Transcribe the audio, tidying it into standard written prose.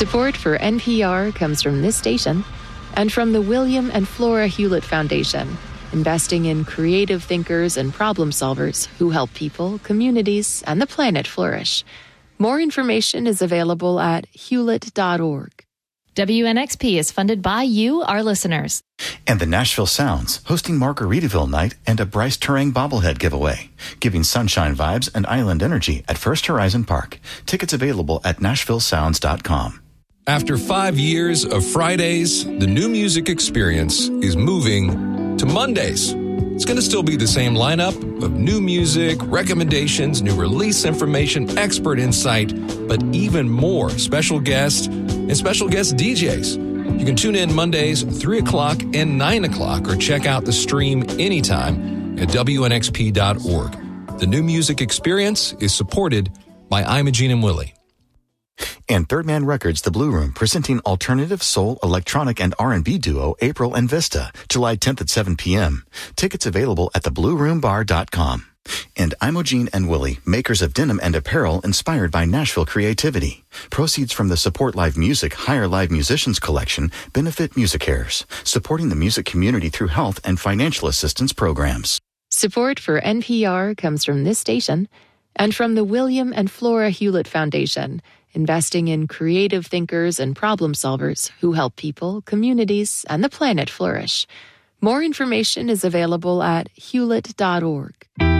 Support for NPR comes from this station and from the William and Flora Hewlett Foundation, investing in creative thinkers and problem solvers who help people, communities, and the planet flourish. More information is available at hewlett.org. WNXP is funded by you, our listeners. And the Nashville Sounds, hosting Margaritaville Night and a Bryce Turang bobblehead giveaway, giving sunshine vibes and island energy at First Horizon Park. Tickets available at NashvilleSounds.com. After 5 years of Fridays, the New Music Experience is moving to Mondays. It's going to still be the same lineup of new music, recommendations, new release information, expert insight, but even more special guests and special guest DJs. You can tune in Mondays, 3 o'clock and 9 o'clock, or check out the stream anytime at WNXP.org. The New Music Experience is supported by Imogene and Willie. And Third Man Records, The Blue Room, presenting alternative soul, electronic, and R&B duo April and Vista, July 10th at 7 p.m. Tickets available at theblueroombar.com. And Imogene and Willie, makers of denim and apparel inspired by Nashville creativity. Proceeds from the Support Live Music Hire Live Musicians collection benefit MusiCares, supporting the music community through health and financial assistance programs. Support for NPR comes from this station and from the William and Flora Hewlett Foundation, investing in creative thinkers and problem solvers who help people, communities, and the planet flourish. More information is available at hewlett.org.